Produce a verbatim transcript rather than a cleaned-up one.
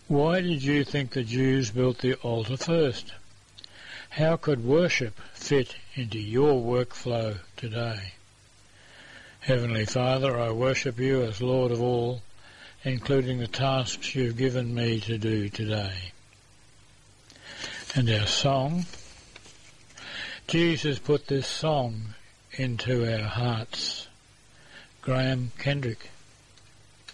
Why did you think the Jews built the altar first? How could worship fit into your workflow today? Heavenly Father, I worship you as Lord of all, including the tasks you've given me to do today. And our song, Jesus put this song into our hearts. Graham Kendrick.